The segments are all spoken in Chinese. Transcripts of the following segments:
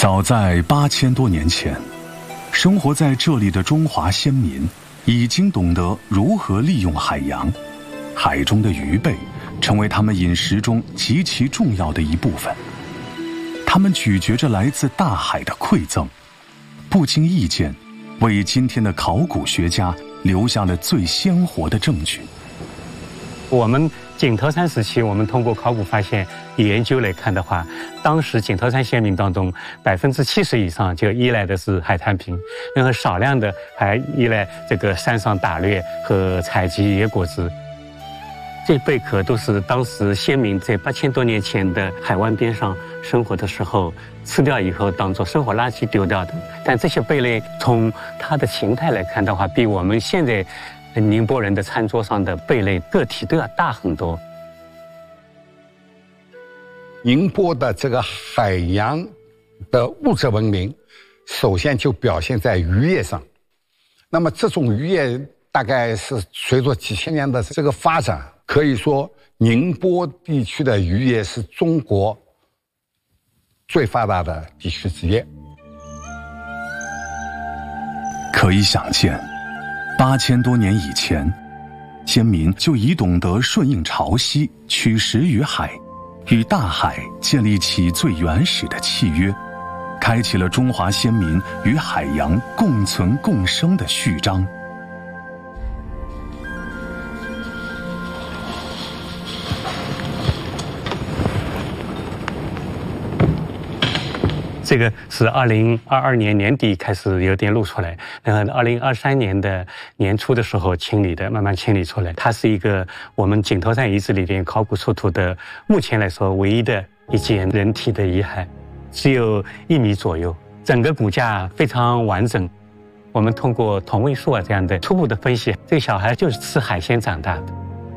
早在8000多年前，生活在这里的中华先民已经懂得如何利用海洋，海中的鱼贝成为他们饮食中极其重要的一部分。他们咀嚼着来自大海的馈赠，不经意间为今天的考古学家留下了最鲜活的证据。 我们井头山时期，我们通过考古发现研究来看的话，当时井头山先民当中70%以上就依赖的是海滩坪，然后少量的还依赖这个山上打猎和采集野果子。这贝壳都是当时先民在8000多年前的海湾边上生活的时候吃掉以后当做生活垃圾丢掉的。但这些贝类从它的形态来看的话，比我们现在宁波人的餐桌上的贝类个体都要大很多。 宁波的这个海洋的物质文明，首先就表现在渔业上。那么这种渔业大概是随着几千年的这个发展，可以说宁波地区的渔业是中国最发达的地区之一。 可以想见，8000多年以前，先民就已懂得顺应潮汐，取食于海，与大海建立起最原始的契约，开启了中华先民与海洋共存共生的序章。 这个是2022年年底开始有点露出来，然后2023年的年初的时候清理的，慢慢清理出来。它是一个我们井头山遗址里边考古出土的，目前来说唯一的一件人体的遗骸，只有1米左右，整个骨架非常完整。我们通过同位素这样的初步的分析，这个小孩就是吃海鲜长大的。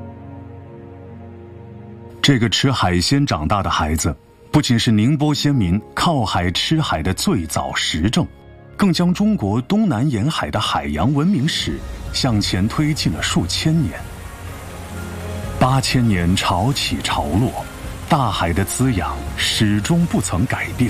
这个吃海鲜长大的孩子，不仅是宁波先民靠海吃海的最早实证，更将中国东南沿海的海洋文明史向前推进了数千年。8000年潮起潮落，大海的滋养始终不曾改变。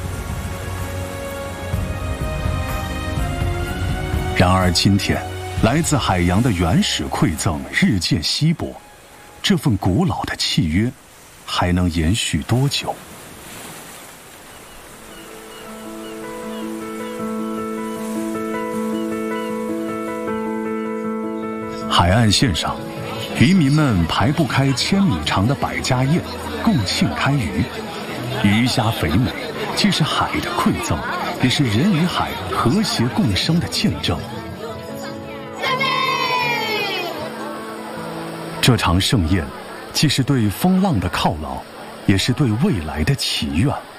然而今天，来自海洋的原始馈赠日渐稀薄，这份古老的契约还能延续多久？海岸线上，渔民们排不开1000米长的百家宴，共庆开渔。鱼虾肥美，既是海的馈赠，也是人与海和谐共生的见证。这场盛宴，既是对风浪的犒劳，也是对未来的祈愿。